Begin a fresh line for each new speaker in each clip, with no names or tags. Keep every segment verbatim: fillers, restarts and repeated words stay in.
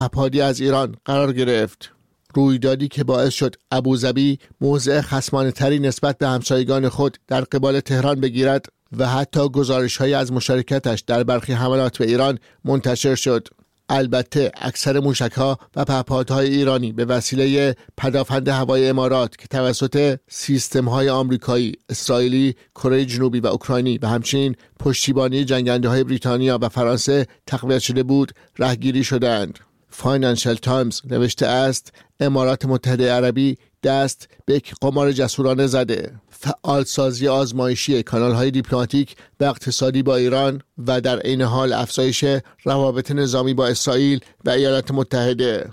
پهپادی از ایران قرار گرفت. رویدادی که باعث شد ابوظبی موضع خصمانه‌تری نسبت به همسایگان خود در قبال تهران بگیرد و حتی گزارش‌هایی از مشارکتش در برخی حملات به ایران منتشر شد. البته اکثر موشک‌ها و پهپادهای ایرانی به وسیله پدافند هوایی امارات که توسط سیستم‌های آمریکایی، اسرائیلی، کره جنوبی و اوکراینی و همچنین پشتیبانی جنگنده‌های بریتانیا و فرانسه تقویت شده بود، رهگیری شدند. فاینانشل تایمز نوشته است امارات متحده عربی دست به یک قمار جسورانه زده. فعالسازی آزمایشی کانال‌های دیپلماتیک و اقتصادی با ایران و در عین حال افزایش روابط نظامی با اسرائیل و ایالات متحده.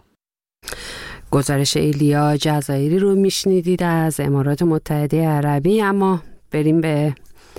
گزارش ایلیا جزایری رو میشنیدید از امارات متحده عربی. اما بریم به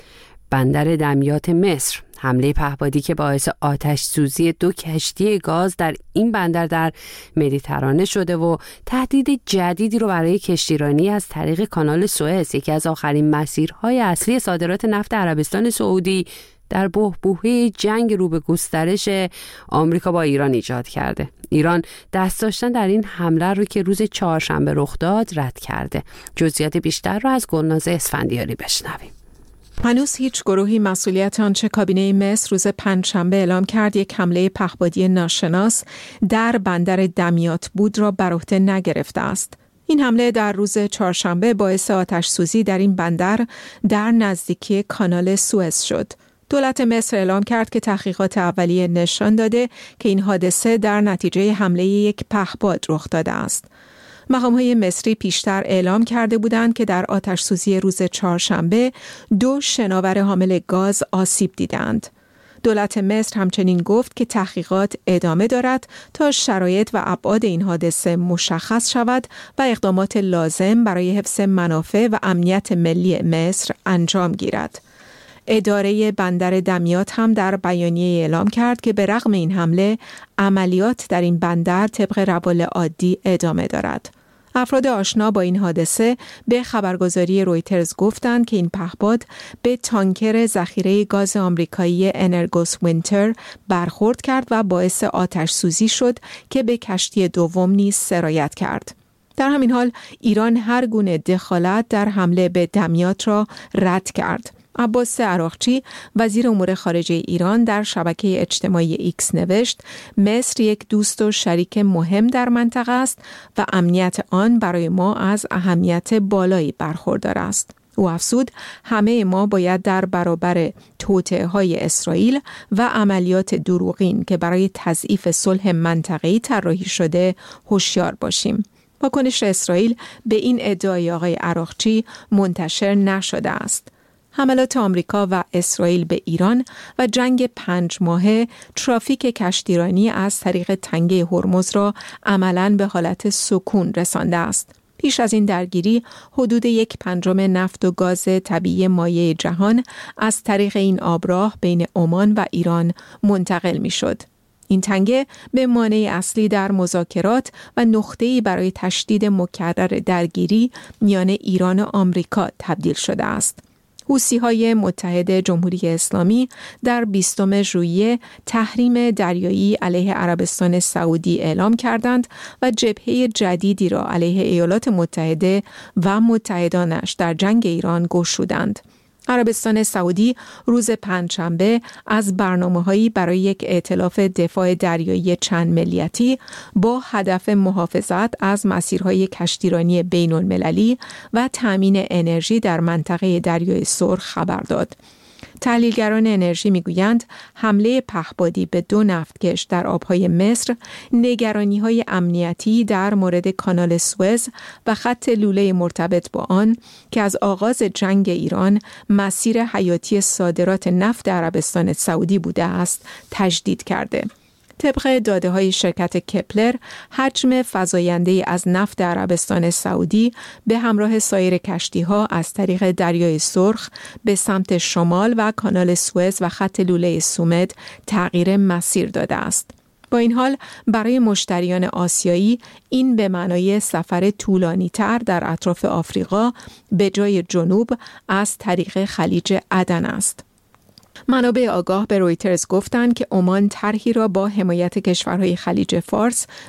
بندر دمیات مصر. حمله پهپادی که باعث آتش سوزی دو کشتی گاز در این بندر در مدیترانه شده و تهدید جدیدی رو برای کشتیرانی از طریق کانال سوئز، یکی از آخرین مسیرهای اصلی صادرات نفت عربستان سعودی، در بحبوحه جنگ رو به گسترش آمریکا با ایران ایجاد کرده. ایران دست داشتن در این حمله رو که روز چهارشنبه رخ داد رد کرده. جزئیات بیشتر رو از گلناز اسفندیاری بشنویم.
هنوز هیچ گروهی مسئولیت آنچه کابینه مصر روز پنجشنبه اعلام کرد یک حمله پهپادی ناشناس در بندر دمیات بود را بر عهده نگرفته است. این حمله در روز چهارشنبه باعث آتش سوزی در این بندر در نزدیکی کانال سوئز شد. دولت مصر اعلام کرد که تحقیقات اولیه نشان داده که این حادثه در نتیجه حمله یک پهپاد رخ داده است. مقام‌های مصری پیشتر اعلام کرده بودند که در آتش سوزی روز چهارشنبه دو شناور حامل گاز آسیب دیدند. دولت مصر همچنین گفت که تحقیقات ادامه دارد تا شرایط و ابعاد این حادثه مشخص شود و اقدامات لازم برای حفظ منافع و امنیت ملی مصر انجام گیرد. اداره بندر دمیات هم در بیانیه اعلام کرد که به رغم این حمله عملیات در این بندر طبق روال عادی ادامه دارد. افراد آشنا با این حادثه به خبرگزاری رویترز گفتند که این پهپاد به تانکر ذخیره گاز آمریکایی انرگوس وینتر برخورد کرد و باعث آتش سوزی شد که به کشتی دوم نیز سرایت کرد. در همین حال ایران هر گونه دخالت در حمله به دمیات را رد کرد. عباس عراقچی وزیر امور خارجه ایران در شبکه اجتماعی ایکس نوشت مصر یک دوست و شریک مهم در منطقه است و امنیت آن برای ما از اهمیت بالایی برخوردار است. او افزود همه ما باید در برابر توطئه‌های اسرائیل و عملیات دروغین که برای تضعیف صلح منطقه‌ای طراحی شده هوشیار باشیم. واکنش اسرائیل به این ادعای آقای عراقچی منتشر نشده است. حملات آمریکا و اسرائیل به ایران و جنگ پنج ماهه ترافیک کشتیرانی از طریق تنگه هرمز را عملاً به حالت سکون رسانده است. پیش از این درگیری حدود یک پنجم نفت و گاز طبیعی مایع جهان از طریق این آبراه بین عمان و ایران منتقل می شد. این تنگه به مانع اصلی در مذاکرات و نقطه‌ای برای تشدید مکرر درگیری میان ایران و آمریکا تبدیل شده است. حوثی‌های متحد جمهوری اسلامی در بیستم ژوئیه تحریم دریایی علیه عربستان سعودی اعلام کردند و جبهه جدیدی را علیه ایالات متحده و متحدانش در جنگ ایران گشودند. عربستان سعودی روز پنجشنبه از برنامه‌هایی برای یک ائتلاف دفاع دریایی چند ملیتی با هدف محافظت از مسیرهای کشتیرانی بین‌المللی و تأمین انرژی در منطقه دریای سرخ خبر داد. تحلیلگران انرژی میگویند حمله پهپادی به دو نفتکش در آبهای مصر نگرانی‌های امنیتی در مورد کانال سوئز و خط لوله مرتبط با آن که از آغاز جنگ ایران مسیر حیاتی صادرات نفت عربستان سعودی بوده است تجدید کرده. طبق داده‌های شرکت کپلر، حجم فزاینده از نفت عربستان سعودی به همراه سایر کشتی‌ها از طریق دریای سرخ به سمت شمال و کانال سوئز و خط لوله سومد تغییر مسیر داده است. با این حال برای مشتریان آسیایی این به معنای سفر طولانی‌تر در اطراف آفریقا به جای جنوب از طریق خلیج عدن است. منابع آگاه به رویترز گفتند که عمان طرحی را با حمایت کشورهای خلیج فارس